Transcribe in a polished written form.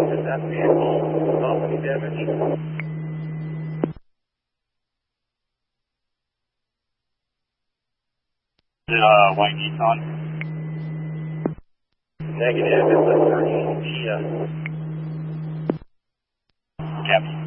Is that vehicle property damage? White Nissan? Negative, it's a 13 Kia. Captain.